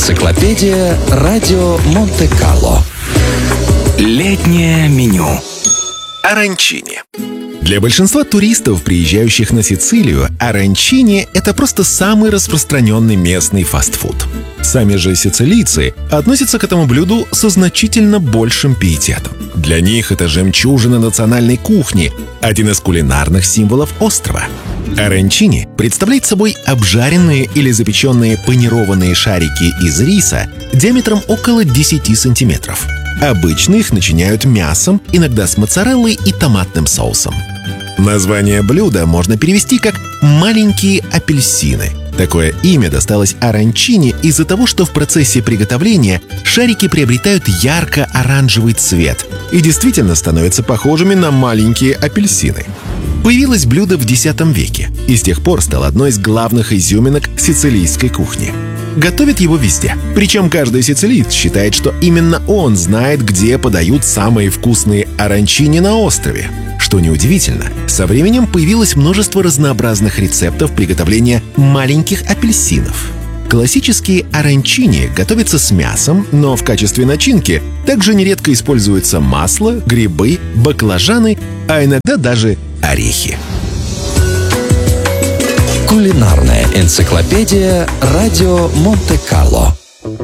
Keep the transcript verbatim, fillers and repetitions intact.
Энциклопедия Радио Монте-Карло. Летнее меню. Оранчини. Для большинства туристов, приезжающих на Сицилию, оранчини — это просто самый распространенный местный фастфуд. Сами же сицилийцы относятся к этому блюду со значительно большим пиететом. Для них это жемчужина национальной кухни, один из кулинарных символов острова. Оранчини представляет собой обжаренные или запеченные панированные шарики из риса диаметром около десяти сантиметров. Обычно их начиняют мясом, иногда с моцареллой и томатным соусом. Название блюда можно перевести как «маленькие апельсины». Такое имя досталось оранчини из-за того, что в процессе приготовления шарики приобретают ярко-оранжевый цвет и действительно становятся похожими на маленькие апельсины. Появилось блюдо в десятом веке и с тех пор стало одной из главных изюминок сицилийской кухни. Готовят его везде. Причем каждый сицилиец считает, что именно он знает, где подают самые вкусные оранчини на острове. Что неудивительно, со временем появилось множество разнообразных рецептов приготовления маленьких апельсинов. Классические оранчини готовятся с мясом, но в качестве начинки также нередко используются масло, грибы, баклажаны, а иногда даже орехи. Кулинарная энциклопедия Радио Монте-Карло.